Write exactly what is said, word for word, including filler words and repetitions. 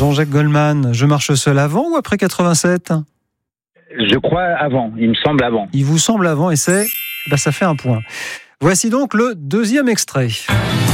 Jean-Jacques Goldman, Je marche seul avant ou après quatre-vingt-sept ? Je crois avant, il me semble avant. Il vous semble avant et c'est, bah ça fait un point. Voici donc le deuxième extrait.